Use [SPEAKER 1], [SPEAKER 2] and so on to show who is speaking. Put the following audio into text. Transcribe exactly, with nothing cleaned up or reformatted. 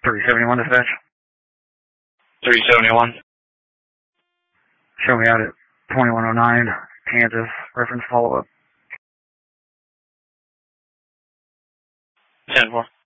[SPEAKER 1] three seventy-one dispatch.
[SPEAKER 2] three seventy-one.
[SPEAKER 1] Show me out at twenty-one oh nine, Kansas. Reference follow-up.
[SPEAKER 2] ten four.